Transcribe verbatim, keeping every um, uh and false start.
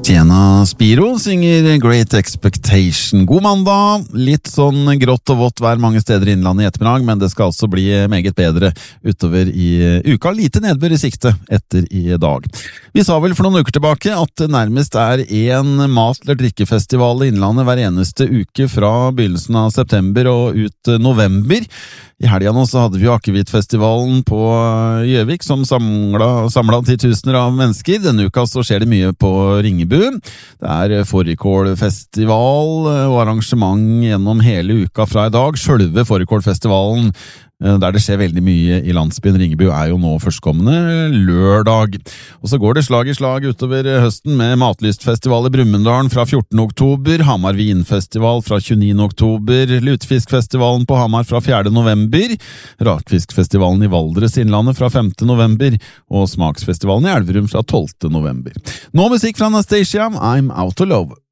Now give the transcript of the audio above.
Tiana Spiro synger Great Expectation. God mandag, litt sånn grått og vått vær mange steder i innlandet i ettermiddag, men det skal også bli meget bedre utover i uka. Lite nedbør i sikte etter i dag. Vi sa vel for noen uker tilbake at det nærmest er en mat- eller drikkefestival i innlandet hver eneste uke fra begynnelsen av september og ut november. I helgen nå så hadde vi jo Akevittfestivalen på Gjøvik som samlet, samlet titusener av mennesker. Denne uka så skjer det mye på Ringebu. Det er fårikålfestival og arrangement gjennom hele uka fra i dag. Selve fårikålfestivalen der det skjer veldig mye i landsbyen Ringebu er jo nå førstkommende lørdag. Og så går det slag i slag utover høsten med Matlystfestival i Brumunddal fra fjortende oktober, Hamar Vinfestival fra tjueniende oktober, Lutefiskfestivalen på Hamar fra fjerde november, Rakfiskfestivalen i Valdres Innlandet fra femte november og Smaksfestivalen i Elverum fra tolvte november. Nå musikk fra Anastacia, I'm Out of Love.